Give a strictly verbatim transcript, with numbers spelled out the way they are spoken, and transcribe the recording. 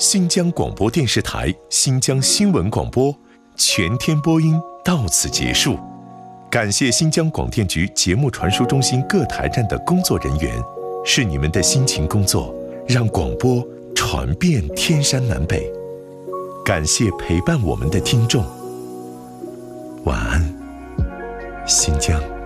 新疆广播电视台新疆新闻广播全天播音到此结束，感谢新疆广电局节目传输中心各台站的工作人员，是你们的辛勤工作，让广播传遍天山南北。感谢陪伴我们的听众，晚安，新疆。